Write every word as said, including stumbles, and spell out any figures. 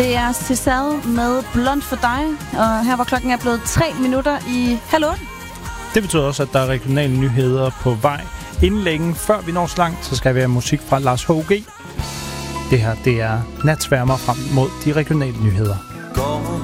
Det er Cesar med Blond for dig, og her var klokken er blevet tre minutter i halv otte. Det betyder også, at der er regionale nyheder på vej. Inden længe, før vi når så langt, så skal vi have musik fra Lars H G. Det her, det er natsværmer frem mod de regionale nyheder.